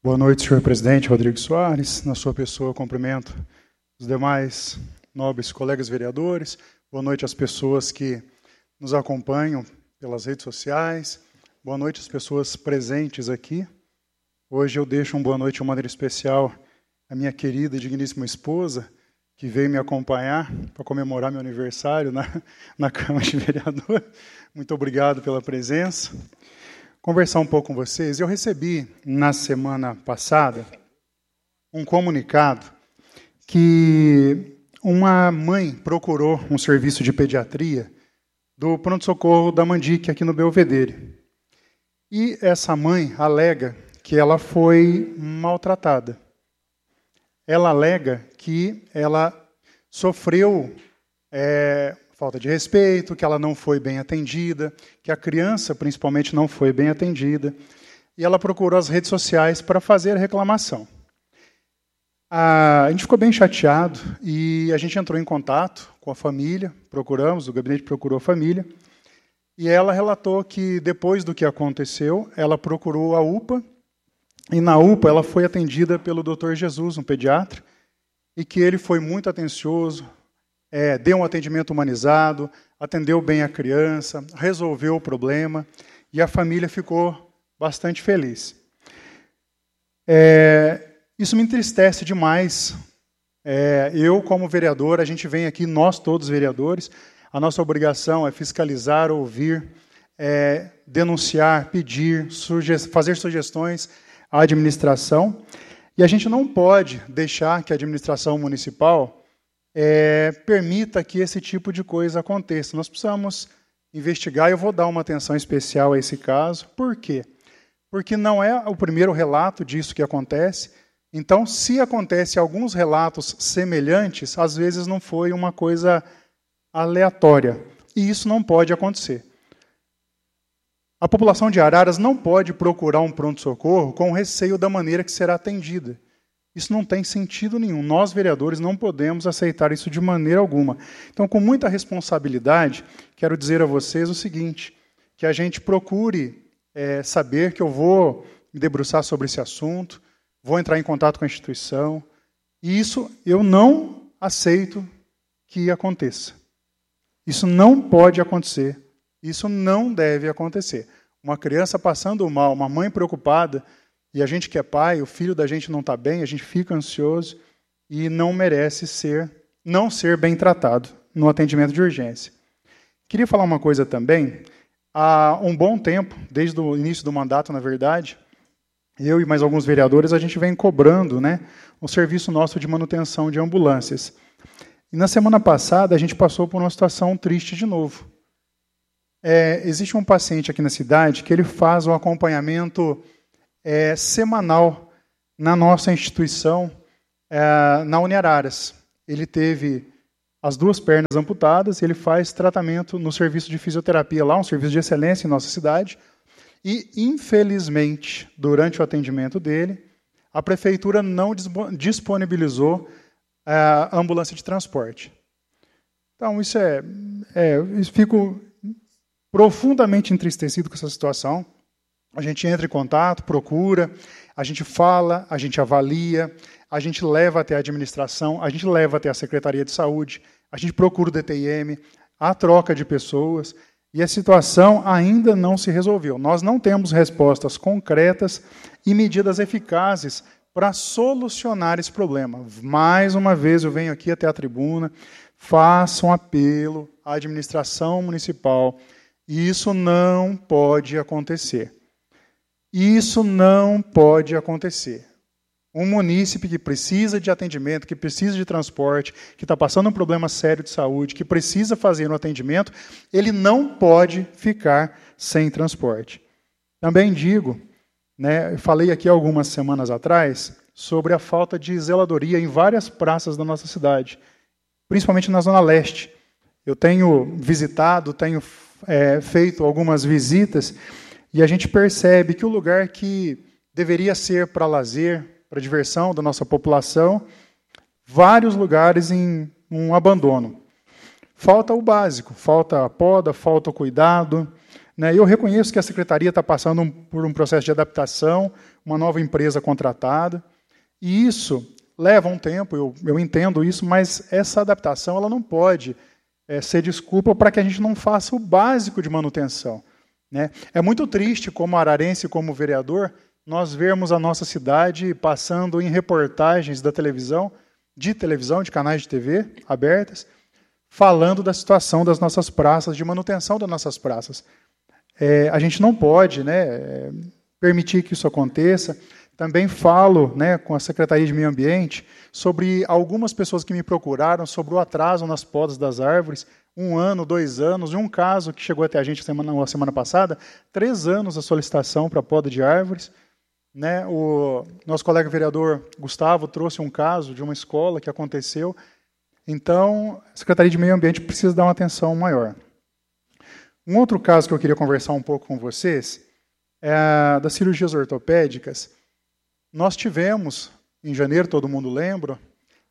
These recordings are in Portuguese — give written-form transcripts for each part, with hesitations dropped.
Boa noite, senhor presidente Rodrigo Soares. Na sua pessoa, cumprimento os demais nobres colegas vereadores. Boa noite às pessoas que nos acompanham pelas redes sociais. Boa noite às pessoas presentes aqui. Hoje eu deixo uma boa noite de uma maneira especial à minha querida e digníssima esposa, que veio me acompanhar para comemorar meu aniversário na Câmara de Vereadores. Muito obrigado pela presença. Conversar um pouco com vocês. Eu recebi, na semana passada, um comunicado que uma mãe procurou um serviço de pediatria do pronto-socorro da Mandique, aqui no Belvedere. E essa mãe alega que ela foi maltratada. Ela alega que ela sofreu falta de respeito, que ela não foi bem atendida, que a criança, principalmente, não foi bem atendida. E ela procurou as redes sociais para fazer a reclamação. A gente ficou bem chateado e a gente entrou em contato com a família, procuramos, o gabinete procurou a família, e ela relatou que, depois do que aconteceu, ela procurou a UPA, e na UPA ela foi atendida pelo Dr. Jesus, um pediatra, e que ele foi muito atencioso, deu um atendimento humanizado, atendeu bem a criança, resolveu o problema, e a família ficou bastante feliz. Isso me entristece demais. Eu, como vereador, a gente vem aqui, nós todos vereadores, a nossa obrigação é fiscalizar, ouvir, denunciar, pedir, fazer sugestões à administração, e a gente não pode deixar que a administração municipal permita que esse tipo de coisa aconteça. Nós precisamos investigar, e eu vou dar uma atenção especial a esse caso. Por quê? Porque não é o primeiro relato disso que acontece. Então, se acontece alguns relatos semelhantes, às vezes não foi uma coisa aleatória. E isso não pode acontecer. A população de Araras não pode procurar um pronto-socorro com receio da maneira que será atendida. Isso não tem sentido nenhum. Nós, vereadores, não podemos aceitar isso de maneira alguma. Então, com muita responsabilidade, quero dizer a vocês o seguinte, que a gente procure saber que eu vou me debruçar sobre esse assunto, vou entrar em contato com a instituição, e isso eu não aceito que aconteça. Isso não pode acontecer. Isso não deve acontecer. Uma criança passando mal, uma mãe preocupada, e a gente que é pai, o filho da gente não está bem, a gente fica ansioso e não merece não ser bem tratado no atendimento de urgência. Queria falar uma coisa também. Há um bom tempo, desde o início do mandato, na verdade, eu e mais alguns vereadores, a gente vem cobrando, um serviço nosso de manutenção de ambulâncias. E na semana passada, a gente passou por uma situação triste de novo. Existe um paciente aqui na cidade que ele faz um acompanhamento semanal na nossa instituição, na Uniararas. Ele teve as 2 pernas amputadas, ele faz tratamento no serviço de fisioterapia lá, um serviço de excelência em nossa cidade, e, infelizmente, durante o atendimento dele, a prefeitura não disponibilizou a ambulância de transporte. Então, eu fico profundamente entristecido com essa situação. A gente entra em contato, procura, a gente fala, a gente avalia, a gente leva até a administração, a gente leva até a Secretaria de Saúde, a gente procura o DTIM, a troca de pessoas, e a situação ainda não se resolveu. Nós não temos respostas concretas e medidas eficazes para solucionar esse problema. Mais uma vez eu venho aqui até a tribuna, faço um apelo à administração municipal. Isso não pode acontecer. Isso não pode acontecer. Um munícipe que precisa de atendimento, que precisa de transporte, que está passando um problema sério de saúde, que precisa fazer um atendimento, ele não pode ficar sem transporte. Também digo, eu falei aqui algumas semanas atrás, sobre a falta de zeladoria em várias praças da nossa cidade, principalmente na Zona Leste. Eu tenho visitado, tenho feito algumas visitas, e a gente percebe que o lugar que deveria ser para lazer, para diversão da nossa população, vários lugares em um abandono. Falta o básico, falta a poda, falta o cuidado, né? Eu reconheço que a Secretaria está passando por um processo de adaptação, uma nova empresa contratada, e isso leva um tempo, eu entendo isso, mas essa adaptação ela não pode ser desculpa para que a gente não faça o básico de manutenção, né? É muito triste, como ararense, como vereador, nós vermos a nossa cidade passando em reportagens da televisão, de canais de TV abertas, falando da situação das nossas praças, de manutenção das nossas praças. A gente não pode, né, permitir que isso aconteça. Também falo, né, com a Secretaria de Meio Ambiente sobre algumas pessoas que me procuraram sobre o atraso nas podas das árvores, 1 ano, 2 anos, e um caso que chegou até a gente na semana passada, 3 anos a solicitação para poda de árvores, né? O nosso colega vereador Gustavo trouxe um caso de uma escola que aconteceu. Então, a Secretaria de Meio Ambiente precisa dar uma atenção maior. Um outro caso que eu queria conversar um pouco com vocês é das cirurgias ortopédicas. Nós tivemos, em janeiro, todo mundo lembra,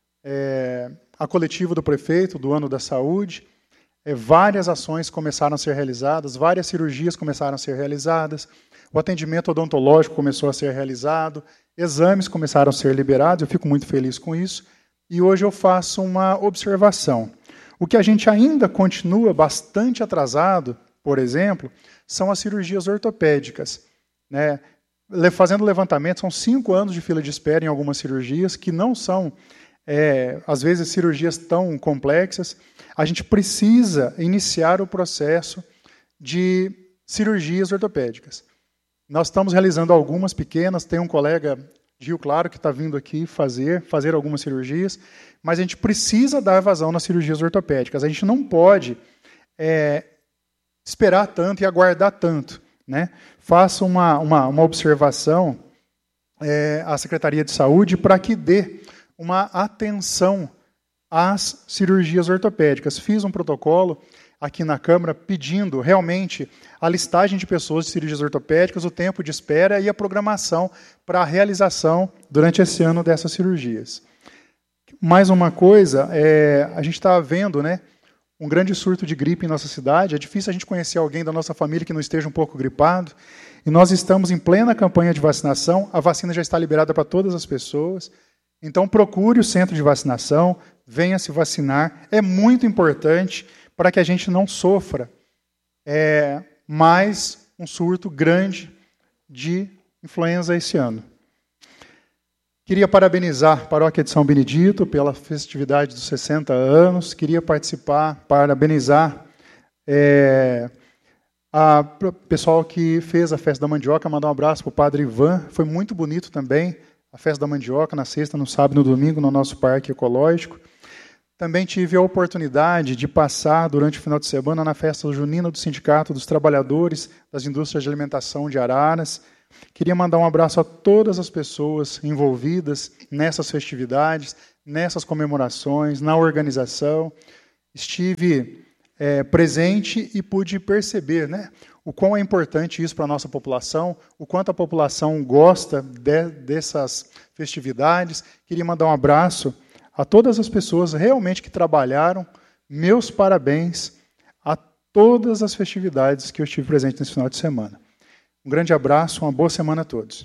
a coletiva do prefeito do Ano da Saúde. Várias ações começaram a ser realizadas, várias cirurgias começaram a ser realizadas, o atendimento odontológico começou a ser realizado, exames começaram a ser liberados, eu fico muito feliz com isso. E hoje eu faço uma observação. O que a gente ainda continua bastante atrasado, por exemplo, são as cirurgias ortopédicas, né? Fazendo levantamento, são 5 anos de fila de espera em algumas cirurgias, que não são, às vezes, cirurgias tão complexas. A gente precisa iniciar o processo de cirurgias ortopédicas. Nós estamos realizando algumas pequenas, tem um colega de Rio Claro que está vindo aqui fazer algumas cirurgias, mas a gente precisa dar vazão nas cirurgias ortopédicas. A gente não pode esperar tanto e aguardar tanto, né? Faça uma observação à Secretaria de Saúde para que dê uma atenção às cirurgias ortopédicas. Fiz um protocolo aqui na Câmara pedindo realmente a listagem de pessoas de cirurgias ortopédicas, o tempo de espera e a programação para a realização durante esse ano dessas cirurgias. Mais uma coisa, a gente está vendo, né, um grande surto de gripe em nossa cidade. É difícil a gente conhecer alguém da nossa família que não esteja um pouco gripado. E nós estamos em plena campanha de vacinação. A vacina já está liberada para todas as pessoas. Então, procure o centro de vacinação, venha se vacinar. É muito importante para que a gente não sofra mais um surto grande de influenza esse ano. Queria parabenizar a Paróquia de São Benedito pela festividade dos 60 anos. Queria parabenizar o pessoal que fez a Festa da Mandioca, mandar um abraço para o Padre Ivan. Foi muito bonito também a Festa da Mandioca, na sexta, no sábado e no domingo, no nosso Parque Ecológico. Também tive a oportunidade de passar, durante o final de semana, na festa junina do Sindicato dos Trabalhadores das Indústrias de Alimentação de Araras. Queria mandar um abraço a todas as pessoas envolvidas nessas festividades, nessas comemorações, na organização. Estive presente e pude perceber, né, o quão é importante isso para a nossa população, o quanto a população gosta dessas festividades. Queria mandar um abraço a todas as pessoas realmente que trabalharam. Meus parabéns a todas as festividades que eu estive presente nesse final de semana. Um grande abraço, uma boa semana a todos.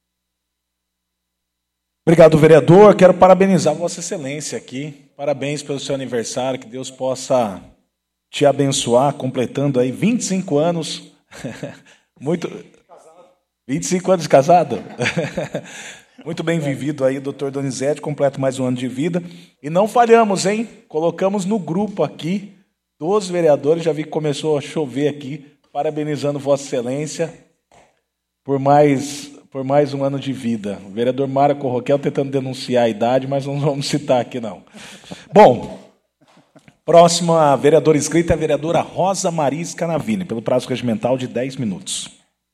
Obrigado, vereador. Quero parabenizar Vossa Excelência aqui. Parabéns pelo seu aniversário, que Deus possa te abençoar, completando aí 25 anos. Muito 25 anos de casado? Muito bem vivido aí, doutor Donizete, completa mais um ano de vida. E não falhamos, hein? Colocamos no grupo aqui, 12 vereadores, já vi que começou a chover aqui, parabenizando Vossa Excelência por mais um ano de vida. O vereador Mara Corroquel tentando denunciar a idade, mas não vamos citar aqui, não. Bom, próxima vereadora inscrita é a vereadora Rosa Maria Scanavini, pelo prazo regimental de 10 minutos.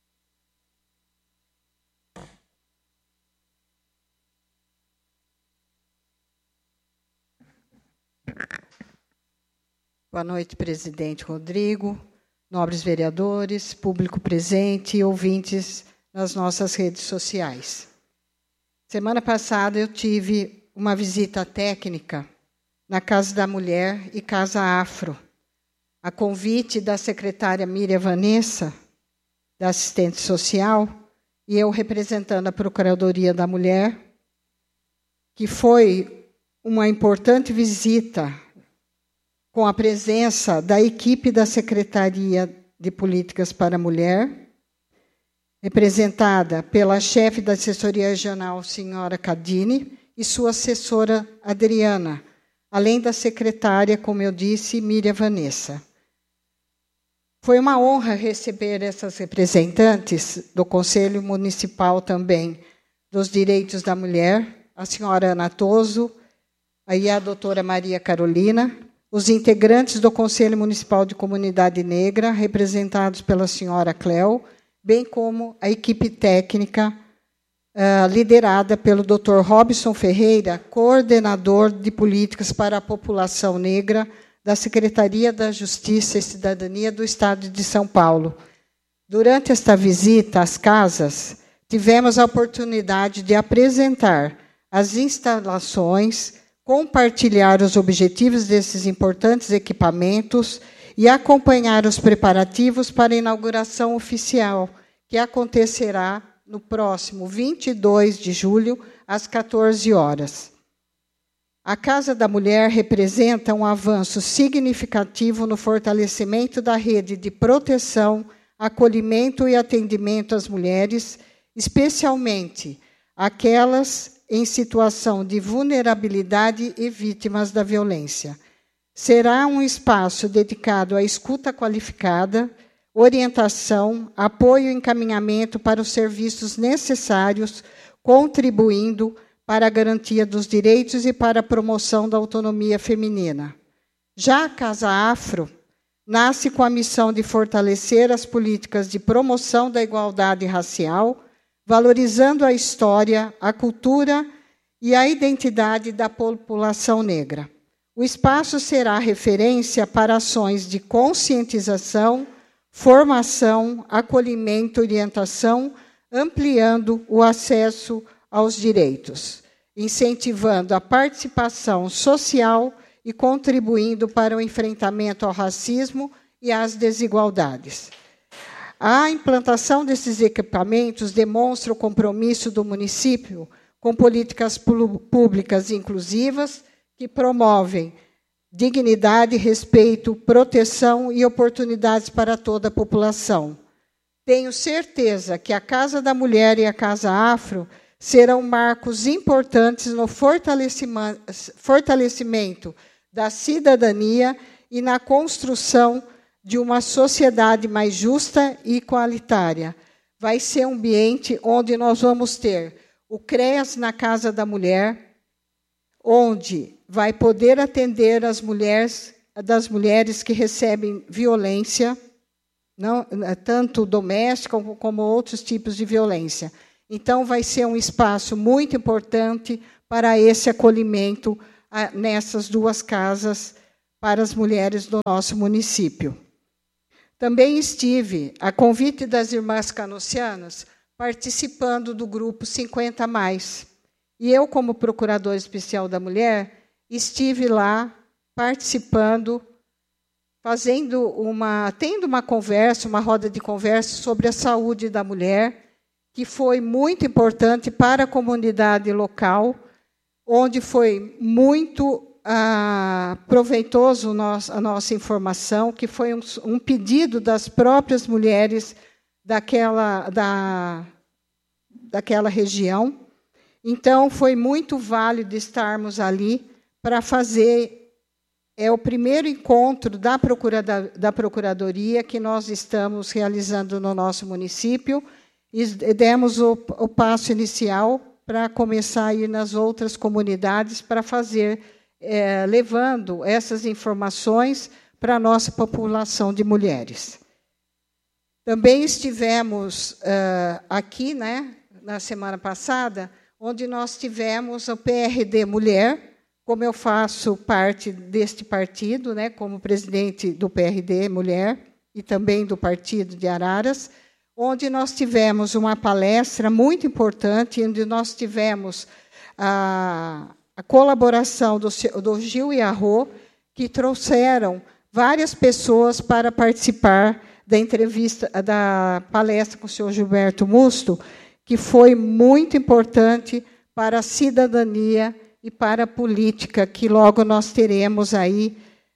Boa noite, presidente Rodrigo, nobres vereadores, público presente e ouvintes nas nossas redes sociais. Semana passada eu tive uma visita técnica na Casa da Mulher e Casa Afro, a convite da secretária Miriam Vanessa, da assistente social, e eu representando a Procuradoria da Mulher, que foi uma importante visita com a presença da equipe da Secretaria de Políticas para a Mulher, representada pela chefe da Assessoria Regional, senhora Cadine, e sua assessora, Adriana, além da secretária, como eu disse, Miriam Vanessa. Foi uma honra receber essas representantes do Conselho Municipal também dos Direitos da Mulher, a senhora Ana Toso, aí a doutora Maria Carolina, os integrantes do Conselho Municipal de Comunidade Negra, representados pela senhora Cléo, bem como a equipe técnica liderada pelo Dr. Robson Ferreira, coordenador de políticas para a população negra da Secretaria da Justiça e Cidadania do Estado de São Paulo. Durante esta visita às casas, tivemos a oportunidade de apresentar as instalações, compartilhar os objetivos desses importantes equipamentos e acompanhar os preparativos para a inauguração oficial, que acontecerá no próximo 22 de julho, às 14 horas. A Casa da Mulher representa um avanço significativo no fortalecimento da rede de proteção, acolhimento e atendimento às mulheres, especialmente aquelas em situação de vulnerabilidade e vítimas da violência. Será um espaço dedicado à escuta qualificada, orientação, apoio e encaminhamento para os serviços necessários, contribuindo para a garantia dos direitos e para a promoção da autonomia feminina. Já a Casa Afro nasce com a missão de fortalecer as políticas de promoção da igualdade racial, valorizando a história, a cultura e a identidade da população negra. O espaço será referência para ações de conscientização, formação, acolhimento e orientação, ampliando o acesso aos direitos, incentivando a participação social e contribuindo para o enfrentamento ao racismo e às desigualdades. A implantação desses equipamentos demonstra o compromisso do município com políticas públicas inclusivas que promovem dignidade, respeito, proteção e oportunidades para toda a população. Tenho certeza que a Casa da Mulher e a Casa Afro serão marcos importantes no fortalecimento da cidadania e na construção de uma sociedade mais justa e igualitária. Vai ser um ambiente onde nós vamos ter o CREAS na Casa da Mulher, onde vai poder atender as mulheres que recebem violência, não, tanto doméstica como outros tipos de violência. Então, vai ser um espaço muito importante para esse acolhimento nessas duas casas para as mulheres do nosso município. Também estive, a convite das Irmãs Canossianas, participando do grupo 50+. E eu, como Procuradora Especial da Mulher, estive lá participando, tendo uma conversa, uma roda de conversa sobre a saúde da mulher, que foi muito importante para a comunidade local, onde foi muito proveitoso a nossa informação, que foi um pedido das próprias mulheres daquela região. Então, foi muito válido estarmos ali para fazer o primeiro encontro da Procuradoria que nós estamos realizando no nosso município, e demos o passo inicial para começar a ir nas outras comunidades para fazer, levando essas informações para a nossa população de mulheres. Também estivemos aqui, né, na semana passada, onde nós tivemos o PRD Mulher, como eu faço parte deste partido, né, como presidente do PRD Mulher e também do Partido de Araras, onde nós tivemos uma palestra muito importante, onde nós tivemos a colaboração do Gil e a Rô, que trouxeram várias pessoas para participar da entrevista, da palestra com o senhor Gilberto Musto, que foi muito importante para a cidadania e para a política, que logo nós teremos aí.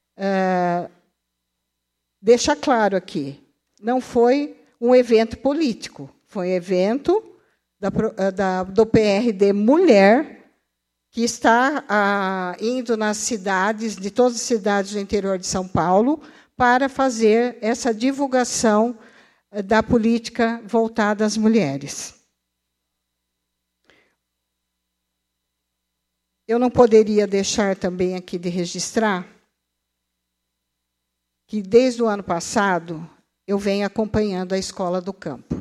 Deixa claro aqui, não foi um evento político, foi um evento do PRD Mulher, que está indo nas cidades, de todas as cidades do interior de São Paulo, para fazer essa divulgação da política voltada às mulheres. Eu não poderia deixar também aqui de registrar que, desde o ano passado, eu venho acompanhando a Escola do Campo.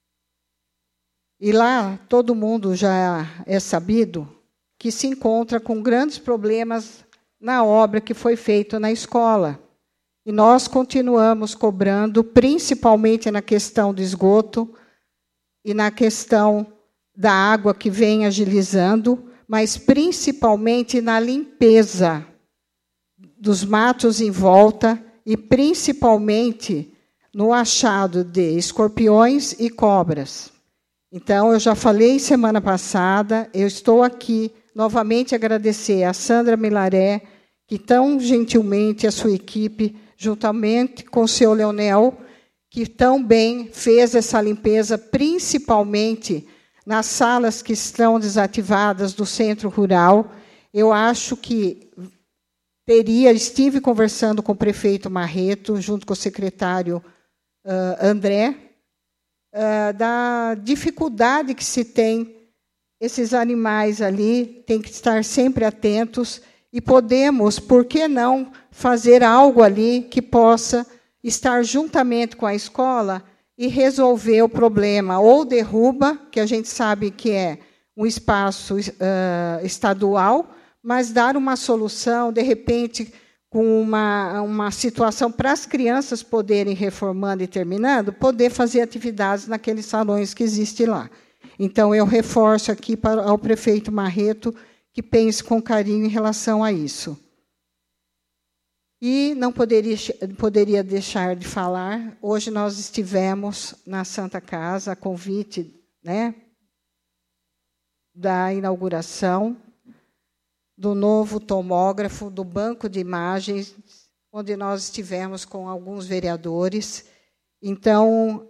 E lá, todo mundo já é sabido que se encontra com grandes problemas na obra que foi feita na escola. E nós continuamos cobrando, principalmente na questão do esgoto e na questão da água que vem agilizando, mas principalmente na limpeza dos matos em volta e principalmente no achado de escorpiões e cobras. Então, eu já falei semana passada, eu estou aqui novamente agradecer a Sandra Milaré, que tão gentilmente a sua equipe, juntamente com o senhor Leonel, que tão bem fez essa limpeza, principalmente nas salas que estão desativadas do centro rural. Eu acho que estive conversando com o prefeito Marreto, junto com o secretário André, da dificuldade que se tem. Esses animais ali têm que estar sempre atentos e podemos, por que não, fazer algo ali que possa estar juntamente com a escola e resolver o problema. Ou derruba, que a gente sabe que é um espaço estadual, mas dar uma solução, de repente, com uma situação para as crianças poderem, reformando e terminando, poder fazer atividades naqueles salões que existem lá. Então, eu reforço aqui ao prefeito Marreto que pense com carinho em relação a isso. E não poderia deixar de falar, hoje nós estivemos na Santa Casa, a convite, né, da inauguração do novo tomógrafo, do banco de imagens, onde nós estivemos com alguns vereadores. Então,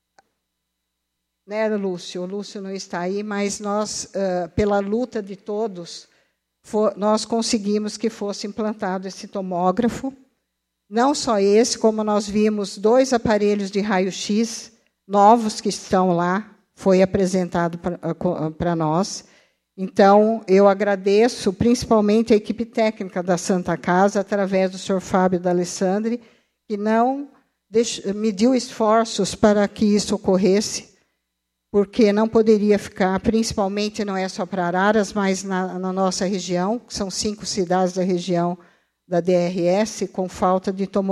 né, Lúcio? O Lúcio não está aí, mas nós, pela luta de todos, nós conseguimos que fosse implantado esse tomógrafo. Não só esse, como nós vimos 2 aparelhos de raio-x novos que estão lá, foi apresentado para nós. Então, eu agradeço principalmente a equipe técnica da Santa Casa, através do senhor Fábio D'Alessandri, que não mediu esforços para que isso ocorresse, porque não poderia ficar, principalmente, não é só para Araras, mas na nossa região, que são 5 cidades da região da DRS, com falta de tomografia.